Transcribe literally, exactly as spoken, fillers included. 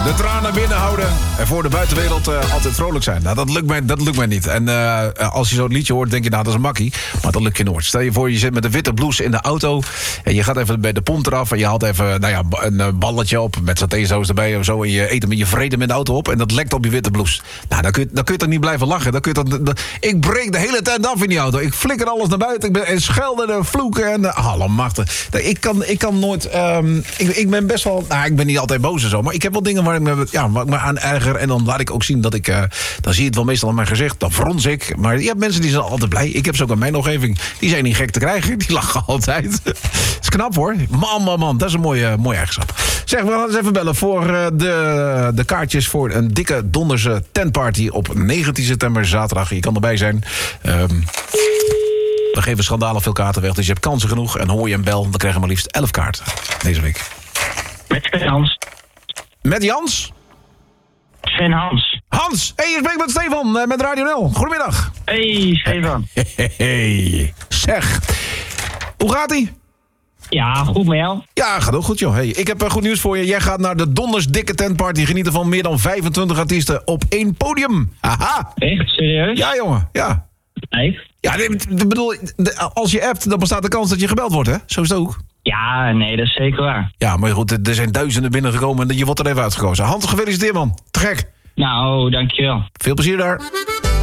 De tranen binnenhouden en voor de buitenwereld uh, altijd vrolijk zijn. Nou, dat lukt mij, dat lukt mij niet. En uh, als je zo'n liedje hoort, denk je, nou, dat is een makkie. Maar dat lukt je nooit. Stel je voor, je zit met een witte blouse in de auto en je gaat even bij de pomp eraf en je haalt even, nou ja, een balletje op met satésaus erbij of zo en je eet hem met je vrede met de auto op en dat lekt op je witte blouse. Nou, dan kun je, dan kun je toch niet blijven lachen. Dan kun je toch, dan, ik breek de hele tijd af in die auto. Ik flikker alles naar buiten. Ik ben en schelden en vloeken en uh, allemachtig. Ik kan, ik kan nooit. Um, ik, ik ben best wel. Nou, ik ben niet altijd boos en zo, maar ik heb wel dingen waar ik me, ja, waar ik me aan erger en dan laat ik ook zien dat ik. Uh, dan zie je het wel meestal aan mijn gezicht. Dan frons ik. Maar je hebt mensen die zijn altijd blij. Ik heb ze ook aan mijn omgeving. Die zijn niet gek te krijgen. Die lachen altijd. Dat is knap hoor. Man, man, man. Dat is een mooie, mooie eigenschap. Zeg, we gaan eens even bellen voor uh, de, de kaartjes voor een dikke donderse tentparty op negentien september, zaterdag. Je kan erbij zijn. Um, we geven schandalen veel kaarten weg, dus je hebt kansen genoeg. En hoor je een bel, dan krijgen we maar liefst elf kaarten deze week. Met Sven Hans. Met Jans? Sven Hans. Hans! Hé, hey, je spreekt met Stefan, uh, met Radio Nel. Goedemiddag. Hey, Stefan. Hey, hey. Zeg, hoe gaat-ie? Ja, goed met jou? Ja, gaat ook goed, joh. Hey, ik heb uh, goed nieuws voor je. Jij gaat naar de donders dikke tentparty genieten van meer dan vijfentwintig artiesten op één podium. Haha. Echt? Serieus? Ja, jongen. Ja. Nee? Ja, ik bedoel, als je appt, dan bestaat de kans dat je gebeld wordt, hè? Zo is het ook. Ja, nee, dat is zeker waar. Ja, maar goed, er zijn duizenden binnengekomen en je wordt er even uitgekozen. Hans, gefeliciteerd, man. Te gek. Nou, dankjewel. Veel plezier daar.